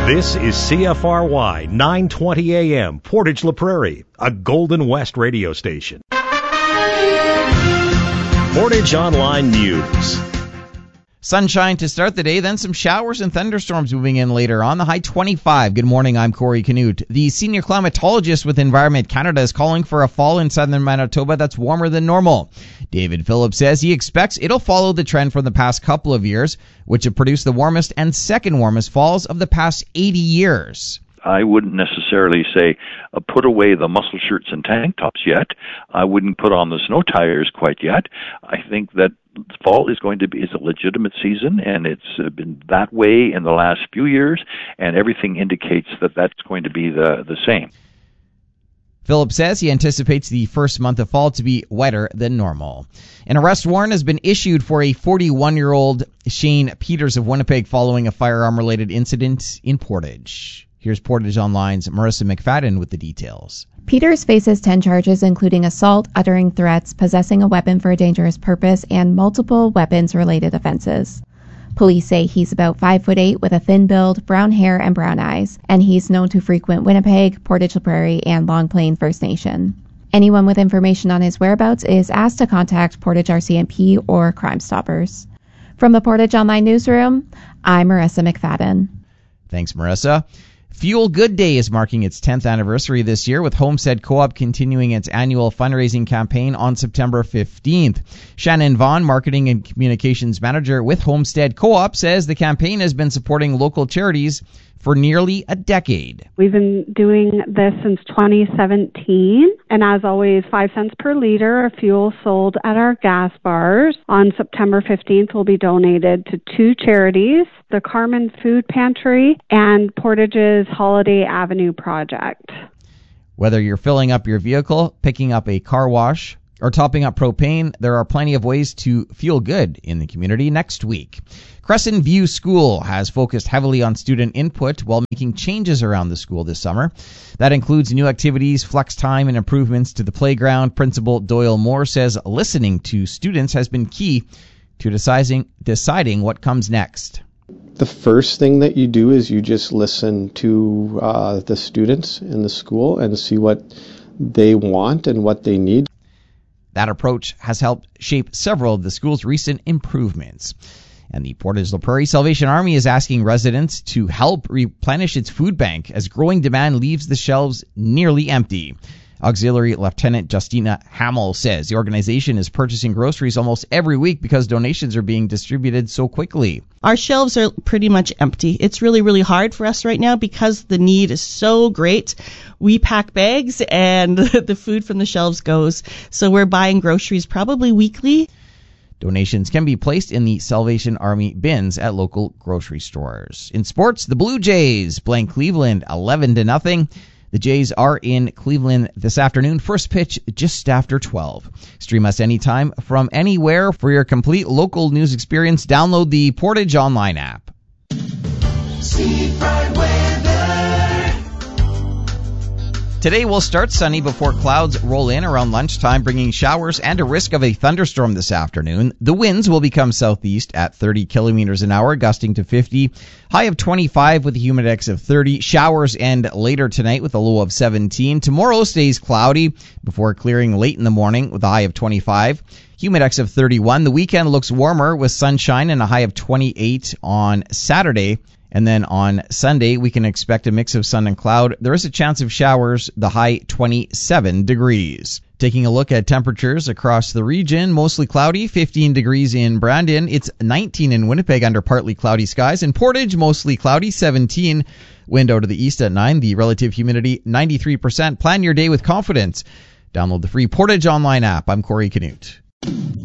This is CFRY 920 AM, Portage La Prairie, a Golden West radio station. Portage Online News. Sunshine to start the day, then some showers and thunderstorms moving in later on. The high 25. Good morning, I'm Corey Canute. The senior climatologist with Environment Canada is calling for a fall in southern Manitoba that's warmer than normal. David Phillips says he expects it'll follow the trend from the past couple of years, which have produced the warmest and second warmest falls of the past 80 years. I wouldn't necessarily say put away the muscle shirts and tank tops yet. I wouldn't put on the snow tires quite yet. I think that fall is a legitimate season, and it's been that way in the last few years, and everything indicates that that's going to be the same. Phillips says he anticipates the first month of fall to be wetter than normal. An arrest warrant has been issued for a 41-year-old Shane Peters of Winnipeg following a firearm-related incident in Portage. Here's Portage Online's Marissa McFadden with the details. Peters faces 10 charges, including assault, uttering threats, possessing a weapon for a dangerous purpose, and multiple weapons-related offenses. Police say he's about 5'8" with a thin build, brown hair, and brown eyes, and he's known to frequent Winnipeg, Portage La Prairie, and Long Plain First Nation. Anyone with information on his whereabouts is asked to contact Portage RCMP or Crime Stoppers. From the Portage Online Newsroom, I'm Marissa McFadden. Thanks, Marissa. Fuel Good Day is marking its 10th anniversary this year, with Homestead Co-op continuing its annual fundraising campaign on September 15th. Shannon Vaughn, Marketing and Communications Manager with Homestead Co-op, says the campaign has been supporting local charities for nearly a decade. We've been doing this since 2017, and as always, 5 cents per liter of fuel sold at our gas bars on September 15th will be donated to 2 charities, the Carmen Food Pantry and Portage's Holiday Avenue Project. Whether you're filling up your vehicle, picking up a car wash, or topping up propane, there are plenty of ways to feel good in the community next week. Crescent View School has focused heavily on student input while making changes around the school this summer. That includes new activities, flex time, and improvements to the playground. Principal Doyle Moore says listening to students has been key to deciding what comes next. The first thing that you do is you just listen to the students in the school and see what they want and what they need. That approach has helped shape several of the school's recent improvements. And the Portage La Prairie Salvation Army is asking residents to help replenish its food bank as growing demand leaves the shelves nearly empty. Auxiliary Lieutenant Justina Hamill says the organization is purchasing groceries almost every week because donations are being distributed so quickly. Our shelves are pretty much empty. It's really, really hard for us right now because the need is so great. We pack bags and the food from the shelves goes. So we're buying groceries probably weekly. Donations can be placed in the Salvation Army bins at local grocery stores. In sports, the Blue Jays blank Cleveland 11-0. The Jays are in Cleveland this afternoon. First pitch just after 12. Stream us anytime from anywhere. For your complete local news experience, download the Portage Online app. Today will start sunny before clouds roll in around lunchtime, bringing showers and a risk of a thunderstorm this afternoon. The winds will become southeast at 30 kilometers an hour, gusting to 50. High of 25 with a humidex of 30. Showers end later tonight with a low of 17. Tomorrow stays cloudy before clearing late in the morning with a high of 25. Humidex of 31. The weekend looks warmer with sunshine and a high of 28 on Saturday. And then on Sunday, we can expect a mix of sun and cloud. There is a chance of showers, the high 27 degrees. Taking a look at temperatures across the region, mostly cloudy, 15 degrees in Brandon. It's 19 in Winnipeg under partly cloudy skies. In Portage, mostly cloudy, 17. Wind out of the east at 9. The relative humidity, 93%. Plan your day with confidence. Download the free Portage Online app. I'm Corey Canute.